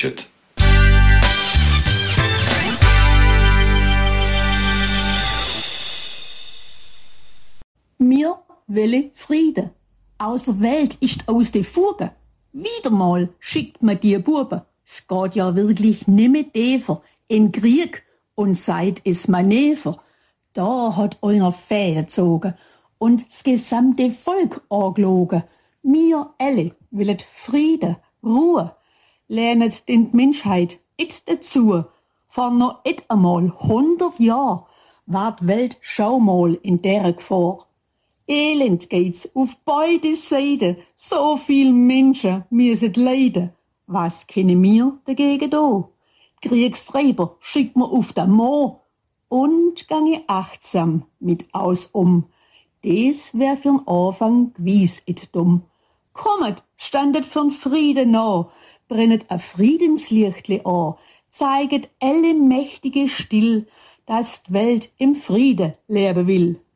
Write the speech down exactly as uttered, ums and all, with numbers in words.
ischet. Mir wille Friede. Außer Welt ist aus de Fuge. Wieder mal schickt man die Buben. Es geht ja wirklich nimmer tiefer in Krieg und seid is Manöver. Da hat einer Fäden gezogen und das gesamte Volk angelogen. Mir alle willet Friede, Ruhe. Lernet den Menschheit it dazu. Vor noch et einmal hundert Jahr war die Welt schau mal in der Gefahr. Elend geht's auf beide Seiten, so viel Menschen müssen leiden. Was können wir dagegen da? Die Kriegstreiber schickt man auf den Mo und gange achtsam mit aus um. Des wär für'n Anfang gewiss et dumm. Kommet, standet für'n Frieden nah, brennet a Friedenslichtli an, zeiget alle Mächtige still, dass die Welt im Friede leben will.